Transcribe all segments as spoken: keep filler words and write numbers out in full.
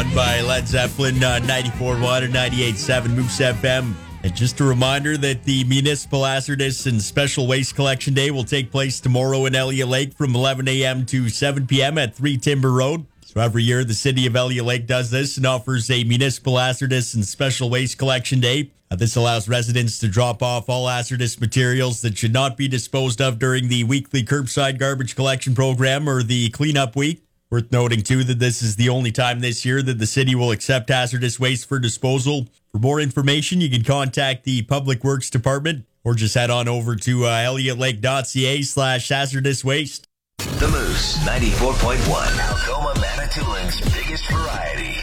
One by Led Zeppelin, uh, ninety-four point one and ninety-eight point seven Moose F M. And just a reminder that the Municipal Hazardous and Special Waste Collection Day will take place tomorrow in Elliott Lake from eleven a.m. to seven p.m. at three Timber Road. So every year, the city of Elliott Lake does this and offers a Municipal Hazardous and Special Waste Collection Day. Uh, this allows residents to drop off all hazardous materials that should not be disposed of during the weekly curbside garbage collection program or the cleanup week. Worth noting, too, that this is the only time this year that the city will accept hazardous waste for disposal. For more information, you can contact the Public Works Department or just head on over to uh, elliotlake.ca slash hazardous waste. The Moose, ninety-four point one, Algoma Manitoulин's biggest variety.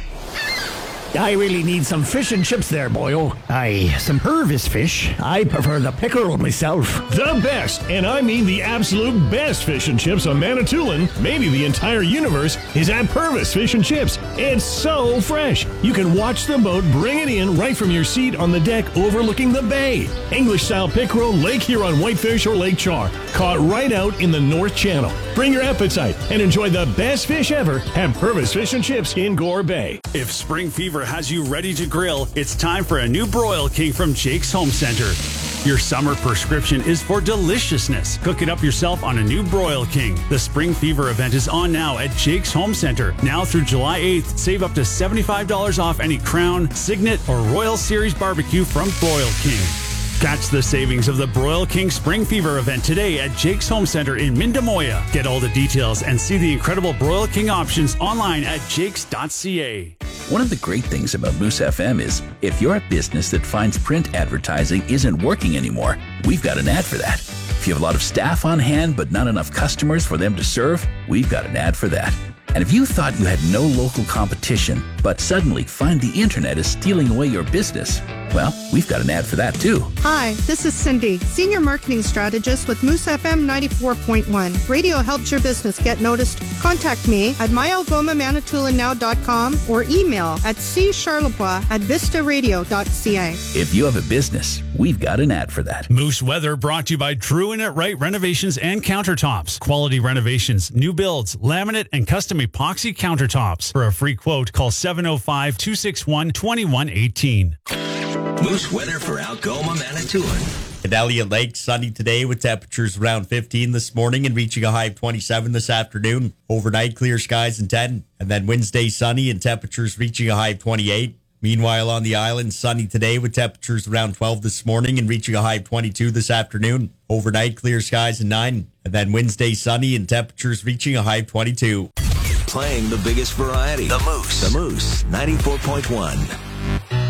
I really need some fish and chips there, boyo. Aye, some Purvis fish. I prefer the pickerel myself. The best, and I mean the absolute best fish and chips on Manitoulin, maybe the entire universe, is at Purvis Fish and Chips. It's so fresh. You can watch the boat bring it in right from your seat on the deck overlooking the bay. English-style pickerel, Lake Huron whitefish, or Lake Char, caught right out in the North Channel. Bring your appetite and enjoy the best fish ever at Purvis Fish and Chips in Gore Bay. If spring fever has you ready to grill, it's time for a new Broil King from Jake's Home Center. Your summer prescription is for deliciousness. Cook it up yourself on a new Broil King. The Spring Fever event is on now at Jake's Home Center. Now through July eighth, save up to seventy-five dollars off any Crown, Signet, or Royal Series barbecue from Broil King. Catch the savings of the Broil King Spring Fever event today at Jake's Home Center in Mindamoya. Get all the details and see the incredible Broil King options online at jakes dot c a. One of the great things about Moose F M is if you're a business that finds print advertising isn't working anymore, we've got an ad for that. If you have a lot of staff on hand but not enough customers for them to serve, we've got an ad for that. And if you thought you had no local competition, but suddenly find the internet is stealing away your business, well, we've got an ad for that too. Hi, this is Cindy, Senior Marketing Strategist with Moose F M ninety-four point one. Radio helps your business get noticed. Contact me at my algoma manitoulin now dot com or email at c charlevoix at vista radio dot c a. If you have a business, we've got an ad for that. Moose Weather brought to you by True and It Right Renovations and Countertops. Quality renovations, new builds, laminate, and custom epoxy countertops. For a free quote, call seven oh five, two six one, two one one eight. Moose weather for Algoma, Manitoulin. At Elliott Lake, sunny today with temperatures around fifteen this morning and reaching a high of twenty-seven this afternoon. Overnight, clear skies and ten. And then Wednesday, sunny and temperatures reaching a high of twenty-eight. Meanwhile, on the island, sunny today with temperatures around twelve this morning and reaching a high of twenty-two this afternoon. Overnight, clear skies and nine. And then Wednesday, sunny and temperatures reaching a high of twenty-two. Playing the biggest variety. The Moose. The Moose, ninety-four point one.